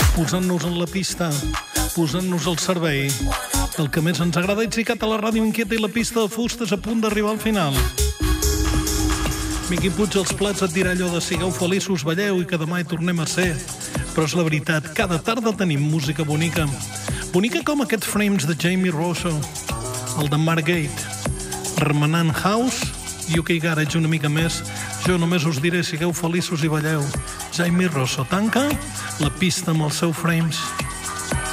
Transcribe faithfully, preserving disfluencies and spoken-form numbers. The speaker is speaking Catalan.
posant-nos en la pista, posant-nos al servei del que més ens agrada. Itzicat a la ràdio inquieta i la pista de fustes a punt d'arribar al final. Miqui Puig als plats et dirà allò de sigueu feliços, balleu i que demà hi tornem a ser. Però és la veritat, cada tarda tenim música bonica. Bonica com aquest Frames de Jamie Rosso, el de Mark Gate, remenant house, U K Garage una mica més. Jo només us diré sigueu feliços i balleu. Jamie Rosso tanca la pista amb el seu Frames.